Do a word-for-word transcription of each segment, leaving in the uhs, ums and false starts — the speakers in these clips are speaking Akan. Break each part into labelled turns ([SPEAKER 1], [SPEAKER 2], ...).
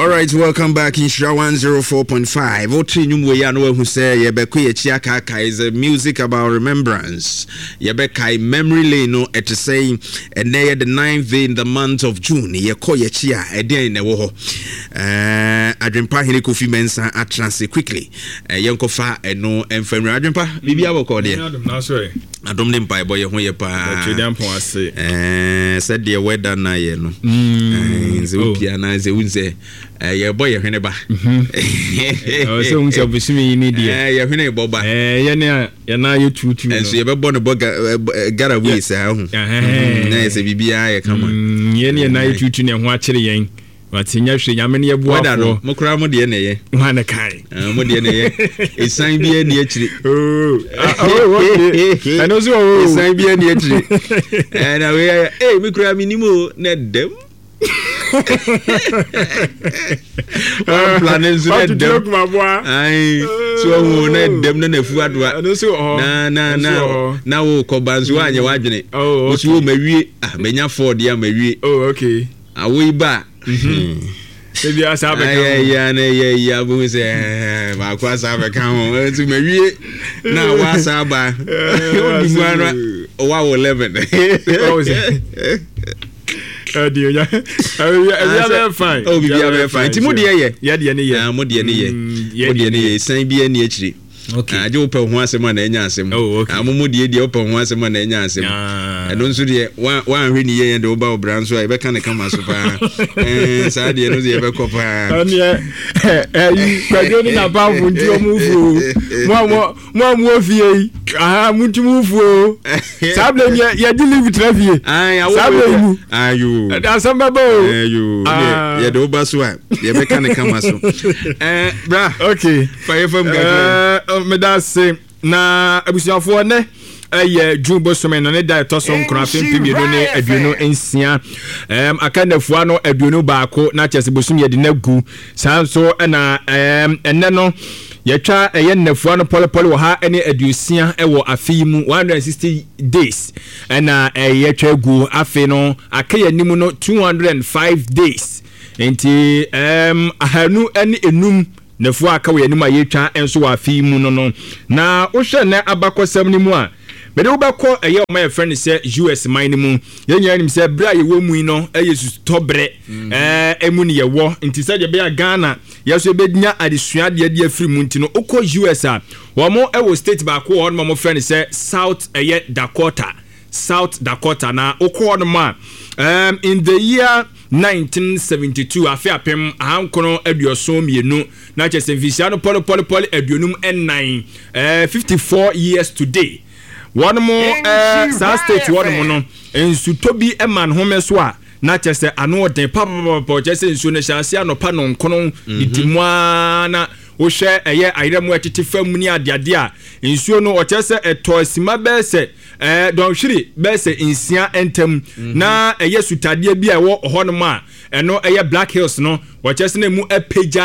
[SPEAKER 1] All right, welcome back in Shra one oh four point five. Oti nyumwe ya no who say yebeko ye chiaka ka is a music about remembrance. Yebeka memory lane no et say and they the ninth day in the month of June. Ye ko ye chia e den na wo ho. Eh adwempa hene Kofi Mensah atranse quickly. Eh yenko fa eno emfamra adwempa bibia boko de.
[SPEAKER 2] Na so e.
[SPEAKER 1] Adom dem pai boy ho ye pa.
[SPEAKER 2] Twedam pon ase.
[SPEAKER 1] Eh said the weather na ye no. Eh ze opia na ze unse eh ye boy ye hwene ba.
[SPEAKER 2] Oh so unse obusumi ni dia.
[SPEAKER 1] Eh ye hwene bo ba.
[SPEAKER 2] Eh ye na ye na ye tutu no.
[SPEAKER 1] Eh so ye be bo no bo gara we say ho. Na se bibia ye kama.
[SPEAKER 2] Ye na na ye tutu ne ho a kire yen. Watinya hwe nyame ne yebo afo
[SPEAKER 1] mo kura mo de ne ye
[SPEAKER 2] wa na kai
[SPEAKER 1] mo de ne ye esan bi e ne akiri
[SPEAKER 2] oh okay I know so
[SPEAKER 1] esan bi e ne akiri eh na we eh mi kura minimo na dem wa planen so na dem ai so wo na dem na nafu adoa na na na na wo ko banzo anye wadwene wo so mawie ah menya Ford ya mawie
[SPEAKER 2] oh okay
[SPEAKER 1] awi ba
[SPEAKER 2] mhm ebi asabe kan
[SPEAKER 1] ya ya na ya ya bu se ba kwa asabe kan ho tu mawie na wa asaba o di mara o wa eleven
[SPEAKER 2] oh se adio ya ya be fine
[SPEAKER 1] oh bi ya be fine ti mo de ye
[SPEAKER 2] ya de ne ye
[SPEAKER 1] ah mo de ne ye mo de ne ye san bi ani akiri okay aje wo pe ho asem na enya asem amomo de de wo pe ho asem na enya asem eno nso de wa wa hwe ni ye de wo ba obran so e be kan kama so pa eh sa de no de be kopa
[SPEAKER 2] ani eh yi kwajo ni na ba fu ndi omufu mo mo mo mo fie aha mutu mufu sable ni ye di live trafie sable mu
[SPEAKER 1] ayo
[SPEAKER 2] da samba bo
[SPEAKER 1] ayo ye de wo ba so a ye be kan kama so eh bra
[SPEAKER 2] okay
[SPEAKER 1] fire from God
[SPEAKER 2] me da se na abusuafo ne eh June bosome no ne da to so nkra fempem ye no ne aduonu ensia em akanafua no aduonu baako na chese bosum ye de nagu sanso na em enne no yetwa eye nnafua no polepole wo ha ene aduosia e wo afi mu one hundred sixty days na yetwa gu afi no akaya nimu no two hundred five days enti em ahanu ene enum nefu aka we anim ayetwa enso wa afi mu no no na wo hwe ne abakosam ni mu a bede wo beko eye o my friend say U S mine mu yenya nim say bra ye wo mu no eye su tobre eh emu ne ye wo nti say je be Ghana yeso be nya adesua de de afri mu nti no okọ U S a wo mo e wo state ba ko on mo friend say South eye Dakota South Dakota na okọ no ma um in the year nineteen seventy-two afia pem ahankono aduoso mienu na chese visia no polo polo polo aduonum nine eh fifty-four years today one more eh sa state one mo no ensu tobi eman homeso a na chese ano den papa papa chese ensu ne shase anopa no nkono ditimwa na wo hwe eye ayiremu atete fam ni adeade a ensuo no o chese eto asima bese eh don hwiri bese insia entem na eye sutade bia wo hono ma eno eye Black Hills no wo chese na mu epeja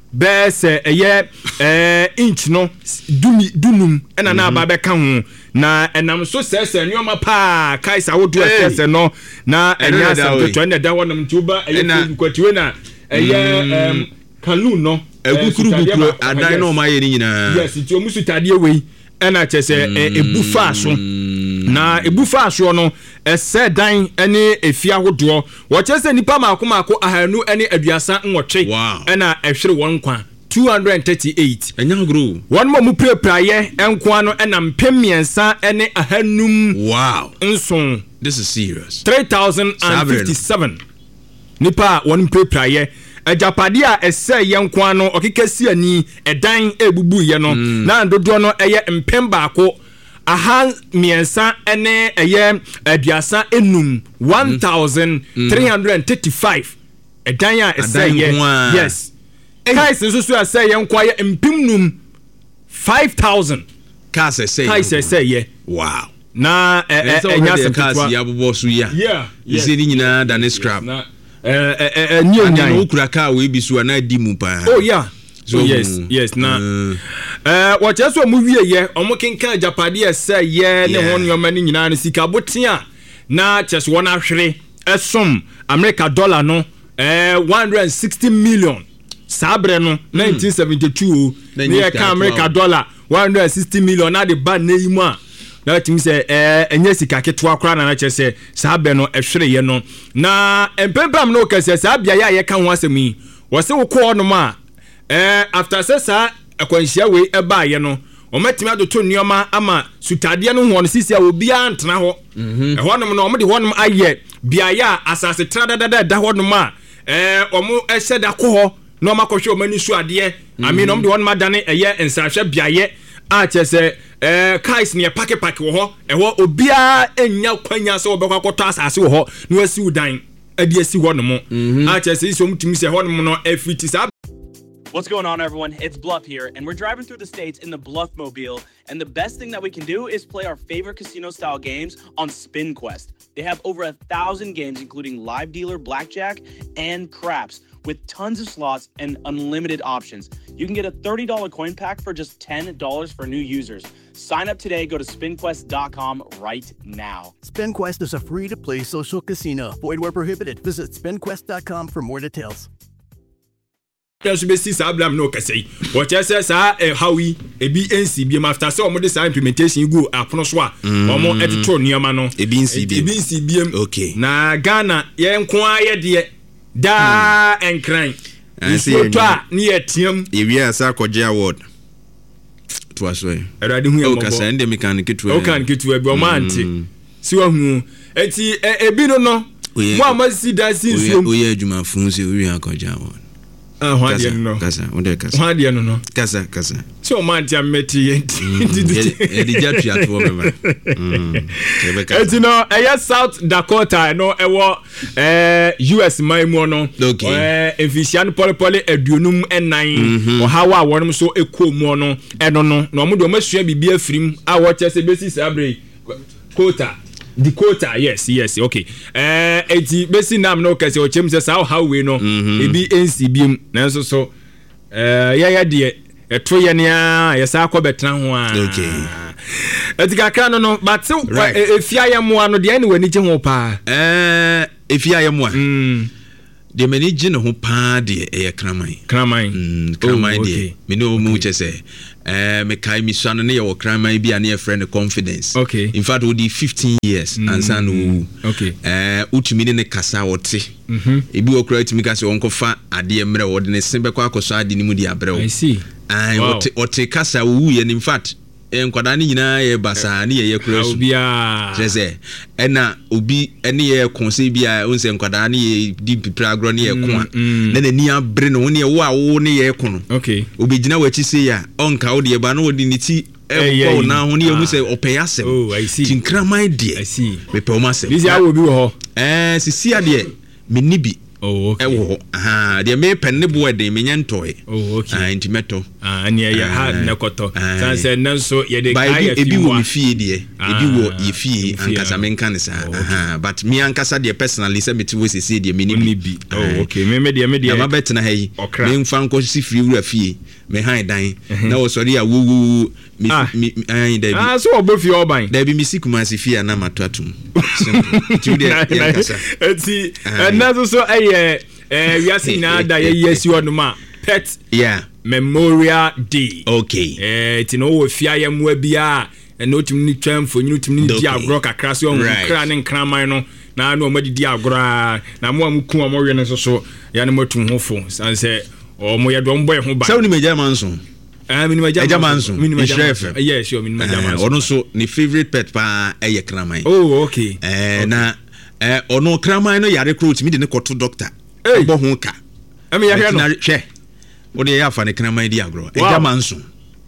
[SPEAKER 2] bese eye eh inch no dumi dunum ena na aba be ka ho na enam so sese nyoma pa kaisa wo do sese no na enya sa to enya da wonam tuba eye kwatiwe na eye em kanu no
[SPEAKER 1] egukuru gukuru adan no ma ye ni nyina
[SPEAKER 2] yes ti omusu tade we ena chese ebu fa so na ebu fa so no ese dan ene efia hodo wo chese nipa maako maako ahanu ene aduasa nwotwe ena ehwere won kwa two hundred thirty-eight
[SPEAKER 1] enya gro
[SPEAKER 2] won mo mu prepraye enko ano ena mpemiensa ene ahanum
[SPEAKER 1] wow
[SPEAKER 2] nson
[SPEAKER 1] this is serious
[SPEAKER 2] three thousand fifty-seven nipa won prepraye ajapade a ese yenko ano okekasi ani edan ebubu ye no na ndodo no eye mpem baako aha miensa ene eye aduasa enum one thousand three hundred thirty-five edan a ese ye yes kais nso so ese yenko ye mpem num five thousand
[SPEAKER 1] kais ese
[SPEAKER 2] kais ese ye
[SPEAKER 1] wow
[SPEAKER 2] na enya se
[SPEAKER 1] kais ya bobo so ya
[SPEAKER 2] yeah
[SPEAKER 1] ise ni nyina dane scrap
[SPEAKER 2] eh eh eh nyo nyan
[SPEAKER 1] no kura ka we bi so na di mu pa
[SPEAKER 2] oh yeah so yes yes na eh what just so mu wie ye omo kenkan japade ese ye ne hon yoma ni nyina ne sika botia na chese wona hwere esom America dollar no eh one hundred sixty million sabre no nineteen seventy-two near America dollar one hundred sixty million na the ban na yi mu a na timi say eh enye sika ketwa kra na na che say sabe no ehwere ye no na empempam no ka say sabia ya ye ka ho asemi wo se wo ko no ma eh after say sa akwanhia we e ba ye no o matimi adoto nneoma ama sutade no ho no sisi a obi antena ho eh ho no no o de ho no aye bia ya asase tradadada da ho no ma eh o mo ehye da ko ho no makɔhwɛ o mani su ade ami no de won madane ɛyɛ nsahwɛ biaye a kyese eh kais ne pake pake wo ho ɛho obia enya kwanya sɛ obɛkɔ akɔtɔ asase wo ho no asi udan ade asi wo no mo a kyese so mutimi sɛ ho no no afiti sa.
[SPEAKER 3] What's going on, everyone? It's Bluff here, and we're driving through the states in the Bluff Mobile, and the best thing that we can do is play our favorite casino-style games on Spin Quest. They have over a thousand games, including live dealer, blackjack, and craps, with tons of slots and unlimited options. You can get a thirty dollars coin pack for just ten dollars for new users. Sign up today. Go to spin quest dot com right now.
[SPEAKER 4] SpinQuest is a free-to-play social casino. Void where prohibited. Visit spin quest dot com for more details.
[SPEAKER 2] So be see sablam no kasei what you say sa hawi e bi nc bi after say omo dey sa implementation go apono so a omo etito nioma no
[SPEAKER 1] e bi nc bi
[SPEAKER 2] e bi nc bi
[SPEAKER 1] okay
[SPEAKER 2] na Ghana ye nko aye de da enkran nso to a ne ye tiam
[SPEAKER 1] e wi asa koje award to aso e
[SPEAKER 2] erade hu ye
[SPEAKER 1] mo kasa ende mechanic to
[SPEAKER 2] o kan kitu e bi o manti si wa hu eti e bi no no mo amasi da sinsuom
[SPEAKER 1] o ye adwuma fun se o wi akoje award.
[SPEAKER 2] Ah, what do you know?
[SPEAKER 1] Kasa, what do you kasa?
[SPEAKER 2] What do you know?
[SPEAKER 1] Kasa, kasa.
[SPEAKER 2] So man, jam meti yet.
[SPEAKER 1] Edi jatu ya tuwa mema.
[SPEAKER 2] As you know, eh South Dakota, no, ewo eh U S maimu no.
[SPEAKER 1] Okay.
[SPEAKER 2] Eh efficient pole pole edunum enan. O hawa wonum so eko mu no. Eno no, no mo do masua bibia afrim a wo chese besi sabre. Quota. Dakota, yes, yes, okay. Eh, eti besi nam no kase o chem se sa how we no. E bi N C B M na so so. Eh, ya ya de eto ye ne a ya sa akobetena ho a.
[SPEAKER 1] Okay.
[SPEAKER 2] Eti kakra no no, but efia ye mo ano de ani wani gye ho pa.
[SPEAKER 1] Eh, efia ye mo a. Mm. De mani gye ne ho pa de e kraman.
[SPEAKER 2] Kraman.
[SPEAKER 1] Mm, kraman de. Me no mu che se. Eh, me kai mi swan ne your kraman bi ane friend confidence.
[SPEAKER 2] Okay.
[SPEAKER 1] In fact, we did fifteen years mm. and san
[SPEAKER 2] okay.
[SPEAKER 1] Eh, utumi ne kasa wote.
[SPEAKER 2] Mhm.
[SPEAKER 1] Ebi wo kra utumi kasa wonko fa ade emre wo de ne sembe kwa akoso ade ni mu di abrɛ wo.
[SPEAKER 2] I see.
[SPEAKER 1] Ah, wote wote kasa wu ye in fact enkwada ni nyina ye basa ni ye kura su
[SPEAKER 2] bia
[SPEAKER 1] jese ena obi ene ye konse bia onse enkwada ni ye di pipra agro ni ye ko a na nani abre no ne wo a wo ne ye ko no
[SPEAKER 2] okay
[SPEAKER 1] obi gina wachi se ya onka wo de ba no wodi ni ti e ko na ho ne ye hu se opeyasem
[SPEAKER 2] oh I see
[SPEAKER 1] tinkraman de
[SPEAKER 2] I see
[SPEAKER 1] me pe o masem
[SPEAKER 2] this ya wo bi wo
[SPEAKER 1] eh sisi ade me nibi
[SPEAKER 2] oh okay
[SPEAKER 1] ewo aha de me pen ne bo de me nyantoe
[SPEAKER 2] oh okay
[SPEAKER 1] ah intimeto
[SPEAKER 2] ah ne ya ha na koto san se nanso ye de
[SPEAKER 1] kai ebi wo fie de ebi wo ye fie ankasa me nka ne sa aha but me ankasa de personally se meti wo sisi de me ni bi
[SPEAKER 2] oh okay me me de me de
[SPEAKER 1] ma betena ha yi me mfa nko si free wura fie me han dan na wo sori ya wo wo mi ai da bi
[SPEAKER 2] ah so obo fie oban
[SPEAKER 1] da bi mi sikuma si fie na matoatum tu de ankasa
[SPEAKER 2] eti nazo so eh eh we are seeing na da ye yesi onuma pet
[SPEAKER 1] yeah
[SPEAKER 2] Memorial Day
[SPEAKER 1] okay
[SPEAKER 2] eh ti no wo fia ye mo bia e no tim ni twamfo nyinu tim ni di agro kakra so on kra ne nkraman no na no ma di di agro na mo amku mo we ne so so ya ne motum hofo san se o mo ye do mboy ho ba
[SPEAKER 1] saw ni meja manso
[SPEAKER 2] ah minima
[SPEAKER 1] jamanso
[SPEAKER 2] minima
[SPEAKER 1] jamanso
[SPEAKER 2] yes sure minima jamanso
[SPEAKER 1] ono so ni favorite pet pa eye kraman
[SPEAKER 2] oh okay
[SPEAKER 1] eh na eh ono kraman no yare kro timi de ne koto doctor bo ho ka
[SPEAKER 2] ami ya hwe no
[SPEAKER 1] hwe odi ya fa ne kraman di agro e jamanso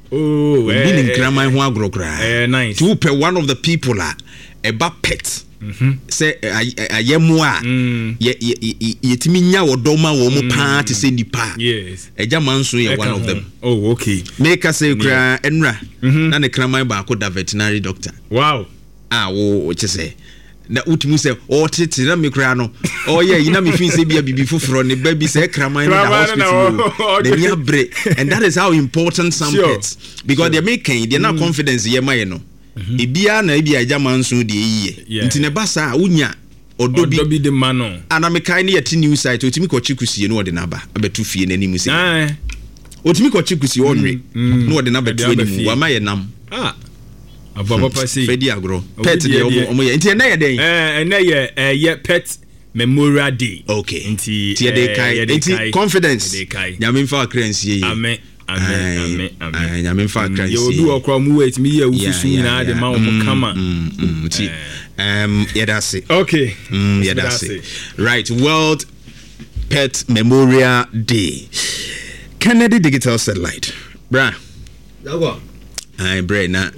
[SPEAKER 2] oh
[SPEAKER 1] eh ni kraman ho agro kra
[SPEAKER 2] eh nice
[SPEAKER 1] to pe one of the people a e ba pet mhm say ayemo a ye ye timi nya wodoma wo mo pa te se nipa
[SPEAKER 2] yes
[SPEAKER 1] e jamanso ye one of them
[SPEAKER 2] oh okay
[SPEAKER 1] make us say kra enra na ne kraman ba ko da veterinary doctor
[SPEAKER 2] wow
[SPEAKER 1] ah wo che say na utimi se o tete na me kra no o ye yi na me fin se bia bibi foforo ne ba bi se kraman na hospital they near break and that is how important some sure. pets because sure. they making they not mm. confidence ye ma ye no e bia na e bia jaman so de yi nti ne ba sa unya odobi
[SPEAKER 2] odobi de mano
[SPEAKER 1] ana me kai ne yeti new site otimi ko chikusie no de naba abetu fie n'anim se ah otimi ko chikusie onwe no de naba tu anim wa ma ye nam
[SPEAKER 2] ah ababa pasi
[SPEAKER 1] fedi agro pet de omo ye nti na ye den
[SPEAKER 2] eh na ye eh ye pet Memorial Day.
[SPEAKER 1] Okay.
[SPEAKER 2] Nti
[SPEAKER 1] tie de kai nti confidence nyame mfa akransie yi
[SPEAKER 2] amen amen amen amen
[SPEAKER 1] nyame mfa akransie
[SPEAKER 2] yo du okra mu wait me ye ufusu nyina de ma wo kama
[SPEAKER 1] nti um yedase
[SPEAKER 2] okay
[SPEAKER 1] mm yedase right. World Pet Memorial Day. Kennedy Digital Satellite bra
[SPEAKER 5] dago
[SPEAKER 1] ai bre na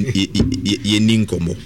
[SPEAKER 1] ye ninkomo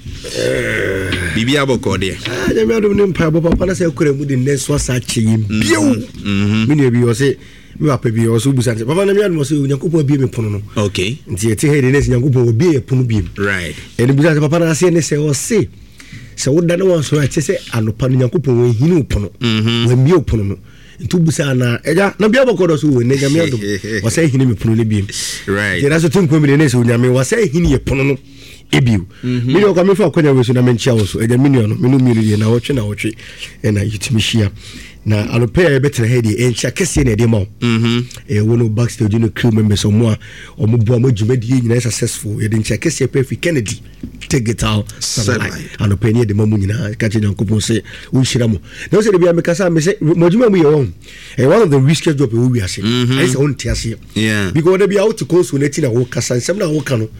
[SPEAKER 1] bibi aboko de
[SPEAKER 5] ah je me adum ni mpa bo papa na se kura mu de neso asache yim biu me ne bi o se me papa bi o so busa papa na me adum so nyankopon bi me pono no
[SPEAKER 1] okay
[SPEAKER 5] nti ete he de ne nyankopon obi e pono bi
[SPEAKER 1] right
[SPEAKER 5] ene busa papa na se ne se o se se wo da na won so ache se anopa no nyankopon wo hini pono wo mi o pono no ntu busa na eja na bia bokodo so wo ne nyame adum wo se hini me pono ne bi
[SPEAKER 1] right
[SPEAKER 5] je na so tinko mi ne se nyame wo se hini ye pono no ebiu mi no kwa me fa kwanya we so na menchia wo so eja minion no me no mi na wo twe na wo twe na yitimi hia na alope e betre hedi encha kese na de ma mhm e wono backstage no crew members omo a omo bo omo djumadi nyina successful e de encha kese perfect Kennedy Digital Satellite alope ne de mamu nyina ka che nyankopon se wo hira mo na se de bia me kasa me se mo djuma mu ye won e one of the riskiest job we we ase I say on tiase
[SPEAKER 1] yeah
[SPEAKER 5] because de bia out ko so na ti na wo kasa nsem na wo ka no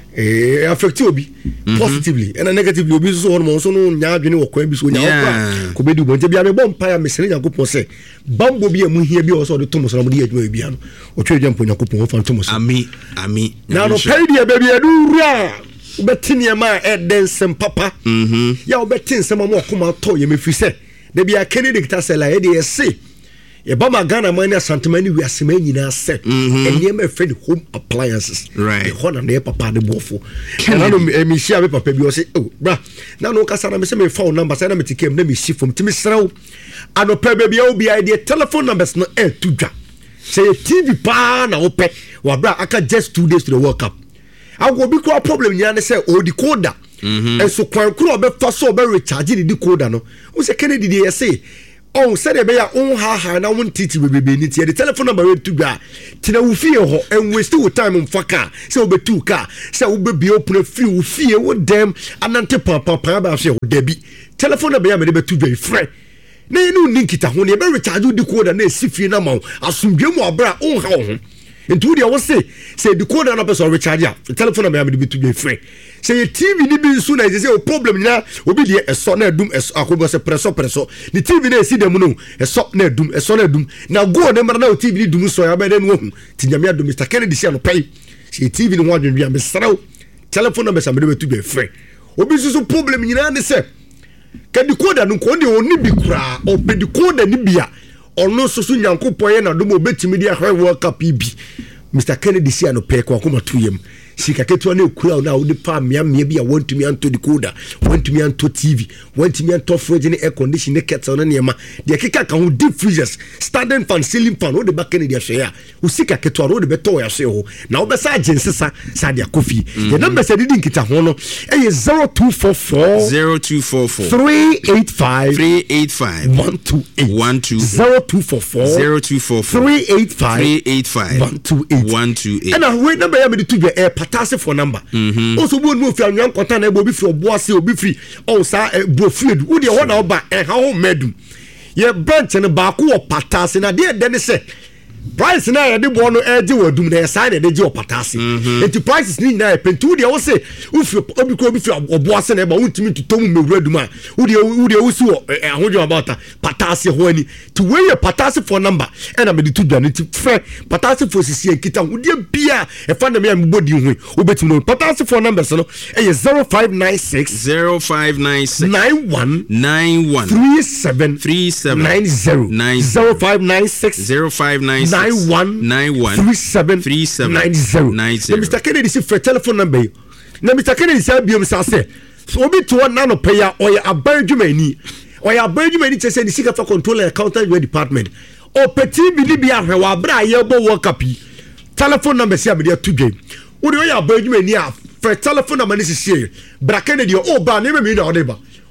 [SPEAKER 5] eh affect obi positively and negatively obi so on so no nya adwene wo kwa bi so nya wo ko be du bo nte bia me bom pa ya mesere yakopon se bambo bi emu hia bi o so de tomo so na mo de adwuma bi ano o twe jampo yakopon wo fa tomo so
[SPEAKER 1] ami ami
[SPEAKER 5] na no pay dia be bia du ra ubetini ma e densem papa mhm ya ubetin sem mo akoma to ye mefi se de bia Kennedy Digital Satellite e de se ye ba ma Ghana man asantemani wi asema nyina se enye me friend home appliances
[SPEAKER 1] right
[SPEAKER 5] e hona na papa de bofo na no me share me papa bi o se oh bra na no kasa na me se me phone number say na me tikem na me shi from timi srew ano pe be bia obi idea telephone numbers no e tudwa say T V pa na ope wa bra aka just two days to the World Cup ago bi ko problem nyane say o decoder mhm enso kwan kro obe fa so obe recharge the decoder no o se Kennedy dey say oh said e be ya on ha ha na won titi bebe ni tie the telephone number we to gba tina wo fie ho and waste wo time mfaka say obetu ka say wo be open free wo fie wo dem anante papa papa ba say wo debi telephone number ya me be to gba free na inu ninkita ho ne be recharge decoder na esi fie na ma asomdwe mu abra on ha ho ntu dia wo say say decoder na person recharge ya telephone number ya me be to gba free say T V ni bi nsu na say o problem na obi de eso na adum eso akobo se presso presso ni T V na esi dem no eso na adum eso na adum na go na mara na o T V ni dum so ya be de no hu ti nyame adum Mister Kennedy si anopai say T V ni ho adwendwa me sraw telephone number sam de be tu be free obi nsu so problem nyina ne se ka decoder no ko de oni bi kura o be decoder ni bia ono so so nyankopon ye na dum obetimi de ahwe World Cup bi Mister Kennedy si anopai ko akoma tuyem sika ketua na ekura na wo de pa mia mia bi a want me anto decoder want me anto T V want me anto fridge ne air conditioner kettle na niema de keka ka ho deep freezers standing fan ceiling fan wo de back Kennedy ahwe ya wo sika ketua wo de beto ya hwe ho na wo be sa agensesa sa de kofi the number say didn't kita ho no e zero two four four
[SPEAKER 1] zero two four four
[SPEAKER 5] three eight five
[SPEAKER 1] three eight five
[SPEAKER 5] one two eight
[SPEAKER 1] one two
[SPEAKER 5] zero two four four
[SPEAKER 1] zero two four four
[SPEAKER 5] three eight five
[SPEAKER 1] three eight five
[SPEAKER 5] one two eight
[SPEAKER 1] one two eight
[SPEAKER 5] and we number ya me to be e patase for number mhm also bo no fi anwan konta na obi fi obo ase obi fi o sa bro fied wo de ho na oba e ha ho medum ye branch ne ba ko patase na de de ne se price na ya de bo no e je wadum na sa na de je opatase enti prices ni na e pentu de wo se wo fi obi ko obi fi obo ase na ba wontimi tutom mewura dum a wo de wo de wo si wo ahojo about patase ho ani to we ye patase for number e na me de tu dwane ti frɛ patase for sisi enkita wo de bia e fa na me am body hu wo betimi no patase for numbers no e zero five nine six
[SPEAKER 1] zero five nine six
[SPEAKER 5] nine one
[SPEAKER 1] nine one
[SPEAKER 5] three seven
[SPEAKER 1] three seven
[SPEAKER 5] nine zero zero five nine six
[SPEAKER 1] zero five nine six
[SPEAKER 5] nine one
[SPEAKER 1] nine one
[SPEAKER 5] three seven
[SPEAKER 1] three seven
[SPEAKER 5] nine zero
[SPEAKER 1] nine zero.
[SPEAKER 5] Mister Kennedy si for telephone number you. Na Mister Kennedy say biom say say so obi to na no pay ya oya abadwumani oya abadwumani che say ni sika for control accountant department o peti bi ni bia hwe wa bra ye bo World Cup telephone number say abia to dwem wo de oya abadwumani a for telephone number ni sisi bra Kennedy o ba na me mi na odeba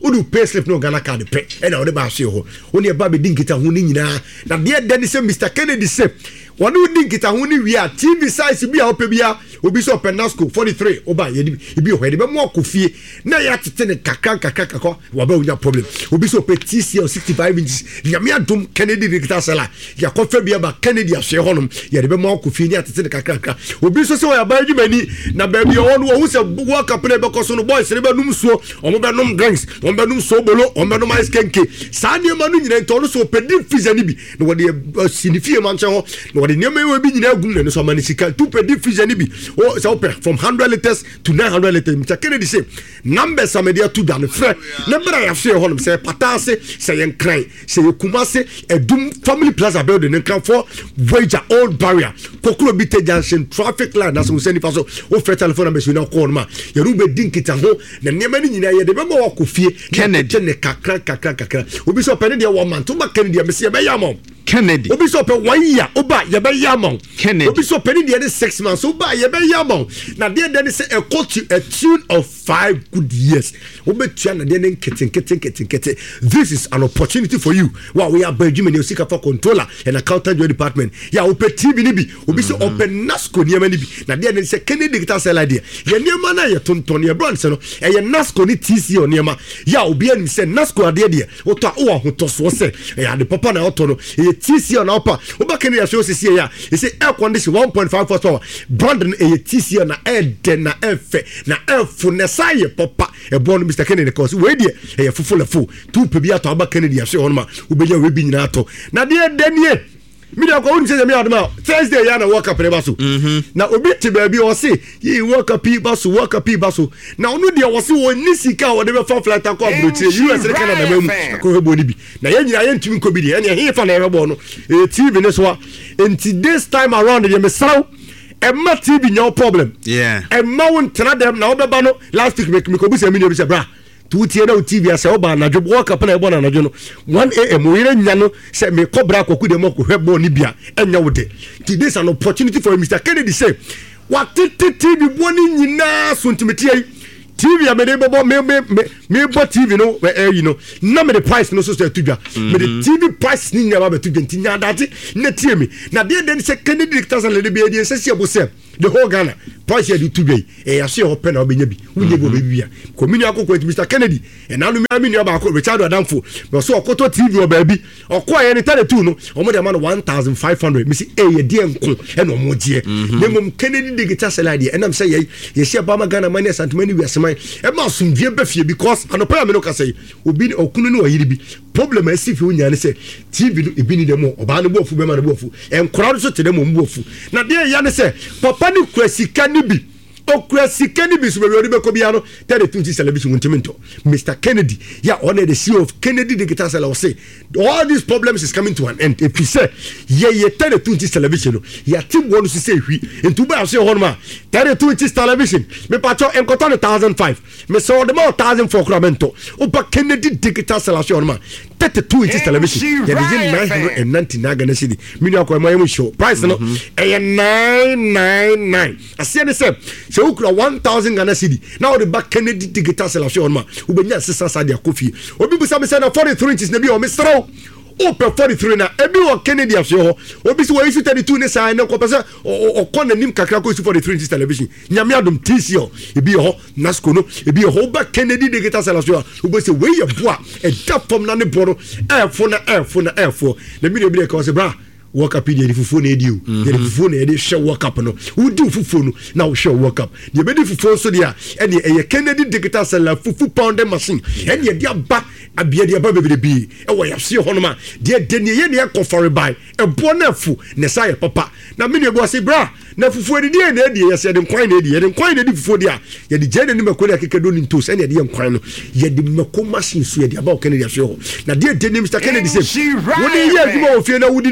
[SPEAKER 5] would pay slip no Ghana card pay and I ba hwe ho woni e ba be din kita ho ni nyina na de de say Mister Kennedy say one who din kita ho ni wi a T V size bi a opa bia obi so Penasco forty-three oba ye bi o hwede be mo akofie na ya tete ne kakra kakra kakọ wa ba unya problem obi so pe T C L sixty-five inches ya me adum Kennedy digital sala ya kofa bia ba Kennedy ahwe honom ya de be mo akofie ni atete ne kakra kakra obi so se wa ba adwumani na ba bi o no wo se wo kapre be koso no boys ne be num so omo be num drinks omo be num so bolo omo be num ice kenke sa ne ma no nyina nto no so pe di freezer ni bi no wo de sinifie man che ho no wo de ne ma we bi nyina agum ne so ma ne sika two pe di freezer ni bi o so from one hundred liters to nine hundred liters Mister Kennedy say numbers are media to dan frɛ number I have say honum say patase say yen cry say kumase edum family plaza building and come for wager old barrier kokuro bite junction traffic light na so send paso o frɛ telephone number so na call ma yeru be din kita ho na nema ni nyina ye de be ma wakofie Kennedy ne kakra kakra kakra obi so pene de wo man to ma Kennedy me say be yamon
[SPEAKER 1] Kennedy
[SPEAKER 5] obi so pe one year oba ye be yamon
[SPEAKER 1] Kennedy
[SPEAKER 5] obi so pene de six months oba ye be yamon na de de say a coach a tune of five good years obetua na de ne keten keten keten keten this is an opportunity for you wow we are Benjamin you seek for controller and accountant department ya ope T V ni bi obi so open Nasco niema ni bi na de ne say Kennedy digital sell idea ye niema na ye tonton ye brand se no e ye Nasco ni T C O niema ya obi ani say Nasco ade de o to o ahotoso se e ade papa na oto no e T C O na opa oba Kennedy ya so se ya e say air condition one point five horsepower brand e T C O na air den na efe na efu ne saye papa e bon Mister Kennedy cause we dey e fufu le fu tu pe bia to aba Kennedy ya se honma ubenya we bi nyina to na de denie mi da ko won se me adoma Thursday ya na work up ba so na obi ti ba bi o se yi work up ba so work up ba so na onu de o se woni sika o de be fa flight ko abrochi U S re Canada ba mu ko hebo ni bi na ye nyina ye ntimi ko bi de ye he fa na hebo no e T V ne so a enti this time around de me saw Emma T V no problem.
[SPEAKER 1] Yeah.
[SPEAKER 5] Emma won't tell them now. The bano last week make me go see a million. Bra. Two tier no T V. I say oba na job work up na ebo na na jono. One a m we nyano say me cobra koku de mo ko hebo ni bia. Enya wo de. Today is an opportunity for Mister Kennedy say. What T V boni nyina so ntimeti T V a me de bobo me me me bo T V no eh you know na me the price no so say tudwa me the T V price ni nyama be tudwa ntinya dati na tie me na de de say Kennedy dictators and le be dey say say say the whole Ghana price here tudwa eh ya say open na obenya bi wunye bo be bia ko mini akoko Mister Kennedy e na no me amini aba ko Richard Adamfo no so okoto T V o ba bi okwa ye ni thirty-two no o mo de man one thousand five hundred me say eh ye de enko e no mo die ne mom Kennedy dictators salad e nam say ye ye share ba ma Ghana money santimani wi asman e ma sumdie ba fie because anopa me no ka say obi okunu no oyiri bi problem asi fi unya ne say T V no ebi ni dem oba no bofu be ma no bofu enkora so te dem mo bofu na de ya ne say papa ni kwasika ni bi okwasika ni bi so be wi be ko bia no thirty-two inch television untimento Mister Kennedy ya on the C E O of Kennedy Digital Cell will say all these problems is coming to an end if you say ye ye thirty-two inch television ya team wonu si say hwi entu ba say honma thirty-two inch television me pacho enkoto one thousand five me so the more one thousand four kramento opa Kennedy Digital Cell say honma thirty-two inch television ya dey nine hundred ninety-nine Ghana cedi mini akwa my show price no e nine ninety-nine asia ne say se ukura one thousand Ghana cedi now the back Kennedy Digital Cell say honma ubenya sisa sa dia kofi obi busa me say na forty-three inches na bi o me strow open forty-three na ebi wo Kennedy afso obi si wo issue thirty-two ne sai na ko pese o ko na nim kakra ko issue forty-three inches television nyame adom T C O ebi ho Nasco no ebi ho ba Kennedy Digital Cell afso obi se we ye boa e da fom na ne bo no e fo na e fo na e fo na mi de ko se bra work up the fufu na edi o the fufu na edi show work up no wo di fufu no na wo show work up the be di fufu so dia e de e Kennedy Digital Cell fufu pounding machine e de dia ba abia dia ba bebere bi e wo ya se ho no ma de de ne ye ne e confore by e bo na fu ne sa ye papa na me ne go say bra na fufu edi dia na edi ye se de nkwan na edi ye de nkwan na edi fufu dia ye de je ne ni mako na kekedo ni ntos e ne de nkwan no ye de mako machine so ye de ba o Kennedy so ho na de de ni Mister Kennedy say wo ne ye adwuma o fie na wo didi bi no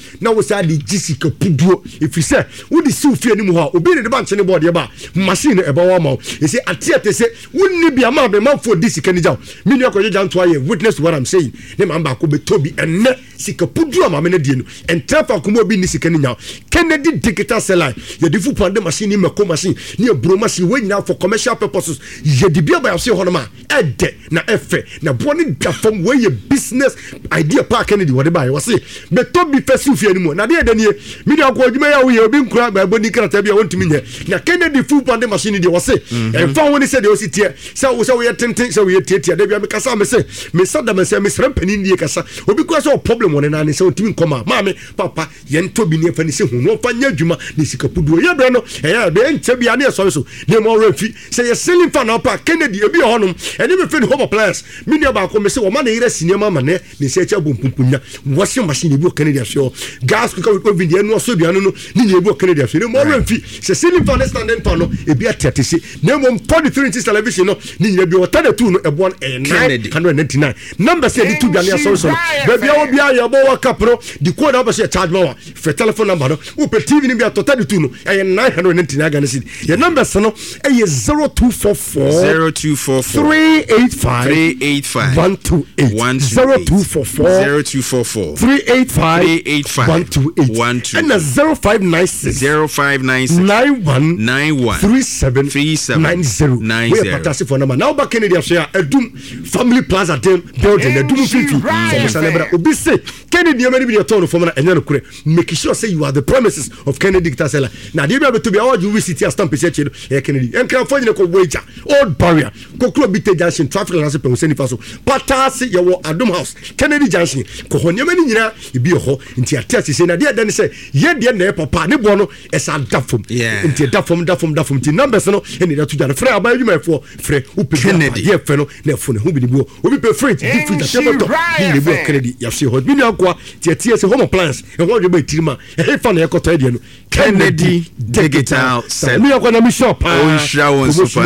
[SPEAKER 5] na wo say de gisika puduo if you say wo de siw fie ni mu ha obi ne de ba nche ne board ye ba machine e ba wa ma you say atia te say wonni bia ma be man for this sika ni jaw me ni akoje janto aye witness to what I'm saying ne man ba ko be tobi enne sika puduo ma me ne die no entrafa ko mo bi ni sika ni nyaw Kennedy digital satellite ye de fu pande machine ni mako machine ni e bro machine we nyina for commercial purposes ye de bia ba ya se ho no ma ede na efe na bo ni da fam we ye business idea pa Kennedy what ba ye wo se be tobi fesi fie ni mo na de de ni me ni akoje adwuma ya wo ye obi nkura ba boni krata bia wontumi nye na Kennedy fu pande machine de wo se e fa woni se de o si tie se wo se wo ye tenten se wo ye tie tie de bia me kasa me se me sada me se me sram pani nie kasa obi kwa so problem woni na ne se wontumi nkoma ma me papa ye ntobi ne fa ni se hu no fa nya adwuma ne sikapuduo ye bre no e ya be nche bia ne so so ne mo refi se ye selling fan na pa Kennedy ebi honom ene me fe ni home players me ne ba ko me se wo ma na ire sinema ma ne ne se cha bompumpunya washing machine ebi o Kennedy afio gas ko ko bi de no so bia no ni ne ebi o Kennedy afio ne mo refi se selling fan standing fan no ebi atete se ne mo forty-three inches television no ni ne ebi o thirty-two no e bon nine hundred ninety-nine number say di two bia ne so so baby a bia ya bo waka pro di code na ba se charge ma wa for telephone number no o pe T V ni bia to thirty-two no e nine hundred ninety-nine Ghana cedi your number no e zero two four four
[SPEAKER 1] zero two four four
[SPEAKER 5] three eight five
[SPEAKER 1] three eight five
[SPEAKER 5] one two eight zero two four four
[SPEAKER 1] zero two four four
[SPEAKER 5] three eight five one two eight
[SPEAKER 1] one two
[SPEAKER 5] and zero five nine six
[SPEAKER 1] zero five nine six
[SPEAKER 5] nine one
[SPEAKER 1] nine one
[SPEAKER 5] three seven
[SPEAKER 1] three seven
[SPEAKER 5] nine zero
[SPEAKER 1] nine
[SPEAKER 5] we
[SPEAKER 1] zero.
[SPEAKER 5] patasi for number now back Kennedy afia Edum Family Plaza dem building Edum fifty so celebrate obi say Kennedy you be turn for na enye no kure make sure say you are the premises of Kennedy Tasela na dey be to be award you visit your stamp say chedo e Kennedy en kan fo nyine ko wager old barrier ko kuro bi junction traffic na se pe se nifa so patasi ye wo Adom House Kennedy junction ko ho nyama ni nyina e bi ho nti atase say na dey dan say ye dey na papa ne bo no e sa dafom nti dafom dafom dafom nti numbers no eni da to jare frɛ aba adwuma fo frɛ upe Kennedy ye fɛ no na fo ne hu bi bo obi pe frɛ di free da table to ni bo Kennedy ya se ho bi ni akwa tie tie se home plans e ho de ba tirima e he fa na e koto e de no
[SPEAKER 1] Kennedy Digital Cell.
[SPEAKER 5] Me akwa na mi shop
[SPEAKER 1] on shawon super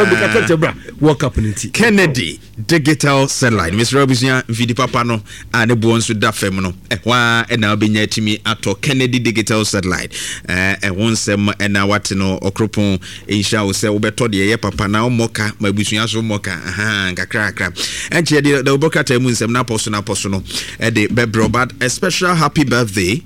[SPEAKER 5] work up nti
[SPEAKER 1] Kennedy Digital Cell line Mister Robinson vidi papa no ane bo nso da fam no e hwa e na obenya timi ato Kennedy Digital Cell line eh e wonsem e na wate no okropon e sha wo se wo beto de ye papa na omoka mabusuya so moka aha kakra kakra enche de the obokata mu nsem na poso na poso no e de bebrobad a special happy birthday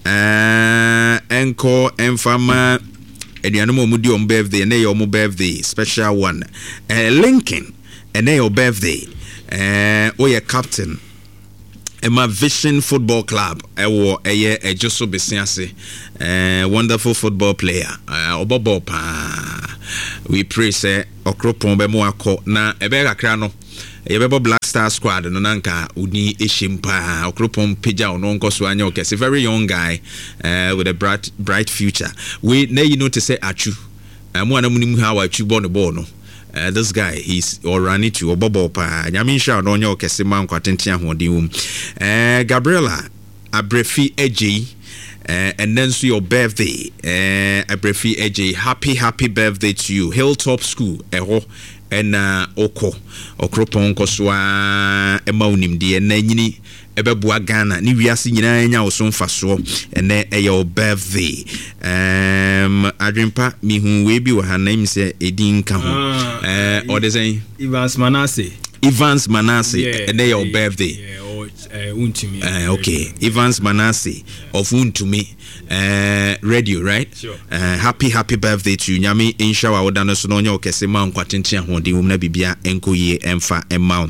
[SPEAKER 1] eh enko enfama ediano mo mudi on birthday na your birthday special one eh Lincoln and your birthday eh o your captain Emma Vision Football Club ewo eye ejoso besiase eh wonderful football player eh obobo pa we pray say okropon be mo akọ na ebe kakra no yebebo Black Star Squad no nanka uni eshimpa okropon pija ono nkoso anya okese very young guy uh, with a bright bright future we na you know to say achu amu anamunimu ha wa achu born born no Uh, this guy he's already to obobo pa nyame sha no nya okese man kwatenten ahode wum eh Gabriela Abrefi Eji uh, and then so your birthday eh uh, Abrefi Eji happy happy birthday to you Hilltop School eho ena oko okropon koswa ema unim de na nyini ebebua Ghana ni wiase nyina nya oso mfaso ene eyo birthday um adwempa mi hu we bi wa hanam se edin ka ho eh odesen
[SPEAKER 2] Evans Manasseh
[SPEAKER 1] Evans Manasseh yeah, ene your birthday
[SPEAKER 2] yeah or uh, untumi
[SPEAKER 1] uh, okay Evans Manasseh of untumi uh radio right
[SPEAKER 2] sure.
[SPEAKER 1] uh, happy happy birthday to you nyame insha wa odano so no nya okese ma nkwatenten ahode wum na bibia enkoye emfa emma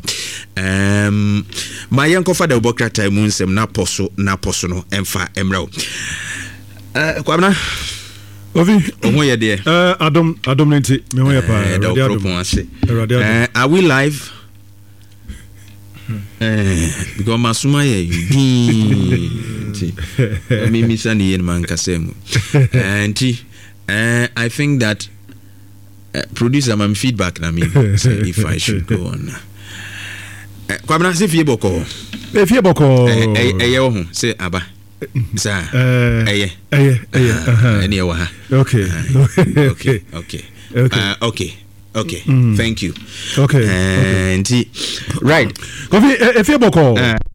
[SPEAKER 1] um my yanko father obokrata mu nsem na poso na poso no emfa emra uh kwabna
[SPEAKER 6] Ovi
[SPEAKER 1] omo ye de
[SPEAKER 6] eh Adom Adom nti me ho ye pa
[SPEAKER 1] uh, are we live eh because masuma ye you me me sani yen man kasemu and uh, I think that uh, producer my feedback na me say if I should go on kwabna se fie boko
[SPEAKER 6] e fie boko
[SPEAKER 1] eh eh wo ho say aba sa
[SPEAKER 6] eh
[SPEAKER 1] eh
[SPEAKER 6] eh eh aha
[SPEAKER 1] ene wa ha
[SPEAKER 6] okay
[SPEAKER 1] okay okay
[SPEAKER 6] okay
[SPEAKER 1] uh, okay okay thank you
[SPEAKER 6] okay
[SPEAKER 1] and right
[SPEAKER 6] Kofi e fie boko